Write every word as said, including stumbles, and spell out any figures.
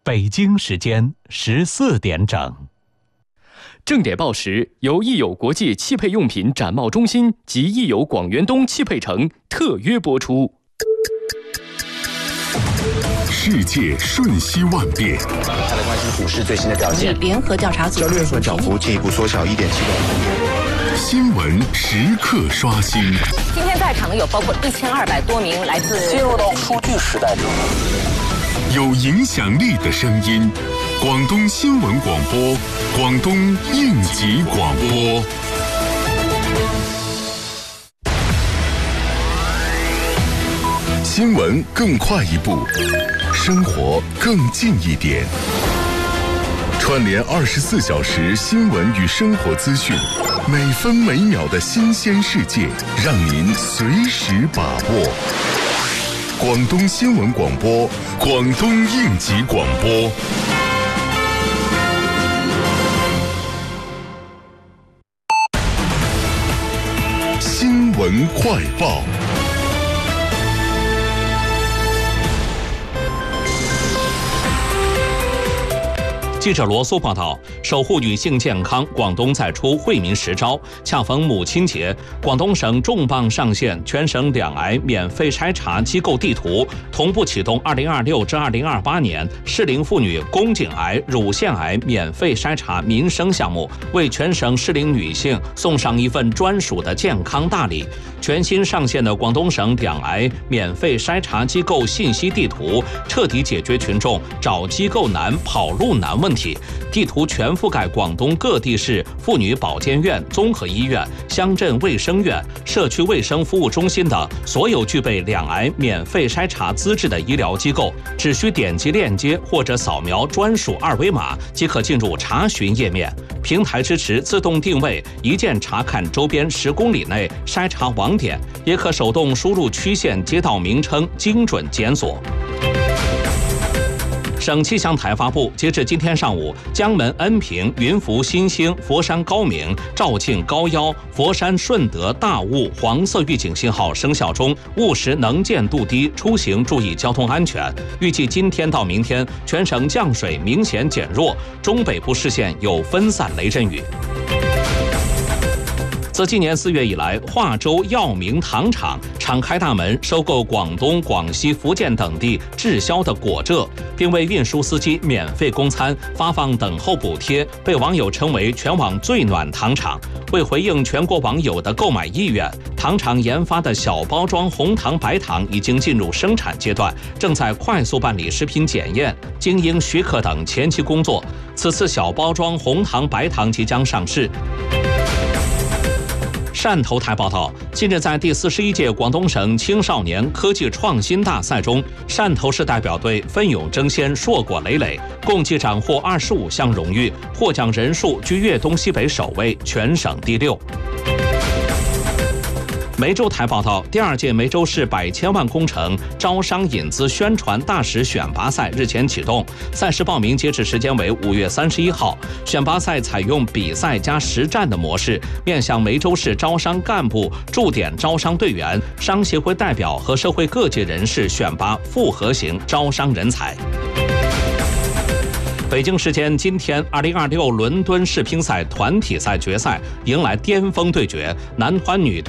北京时间十四点整。 正点报时由益友国际汽配用品展贸中心及益友广元东汽配城特约播出。 世界瞬息万变， 他的关心股市最新的表现。 联合调查组交易日涨幅进一步缩小一点七个百分点。 新闻时刻刷新。 今天在场的有包括一千二百多名来自进入到数据时代中， 有影响力的声音。广东新闻广播，广东应急广播。新闻更快一步，生活更近一点。串联二十四小时新闻与生活资讯，每分每秒的新鲜世界，让您随时把握。广东新闻广播，广东应急广播。新闻快报。 记者罗苏报道，守护女性健康，广东再出惠民实招。恰逢母亲节，广东省重磅上线全省两癌免费筛查机构地图，同步启动二零二六至二零二八年适龄妇女宫颈癌、乳腺癌免费筛查民生项目，为全省适龄女性送上一份专属的健康大礼。全新上线的广东省两癌免费筛查机构信息地图，彻底解决群众找机构难、跑路难问题。地图全覆盖广东各地市妇女保健院、综合医院、乡镇卫生院、社区卫生服务中心等所有具备两癌免费筛查资质的医疗机构，只需点击链接或者扫描专属二维码即可进入查询页面。平台支持自动定位，一键查看周边十公里内筛查网点，也可手动输入区县街道名称，精准检索。省气象台发布，截至今天上午，江门、恩平、云浮、新兴、佛山高明、肇庆高腰、佛山顺德大雾黄色预警信号生效中，雾时能见度低，出行注意交通安全。预计今天到明天，全省降水明显减弱，中北部市县有分散雷阵雨。自今年四月以来，化州耀明糖厂敞开大门收购广东、广西、福建等地滞销的果蔗，并为运输司机免费供餐，发放等候补贴，被网友称为全网最暖糖厂。为回应全国网友的购买意愿，糖厂研发的小包装红糖、白糖已经进入生产阶段，正在快速办理食品检验、经营许可等前期工作。此次小包装红糖、白糖即将上市。汕头台报道，近日在第四十一届广东省青少年科技创新大赛中，汕头市代表队奋勇争先，硕果累累，共计斩获二十五项荣誉，获奖人数居粤东西北首位，全省第六。梅州台报道，第二届梅州市百千万工程招商引资宣传大使选拔赛日前启动，赛事报名截止时间为五月三十一号。选拔赛采用比赛加实战的模式，面向梅州市招商干部、驻点招商队员、商协会代表和社会各界人士选拔复合型招商人才。北京时间今天，二零二六伦敦世乒赛团体赛决赛迎来巅峰对决，男团、女团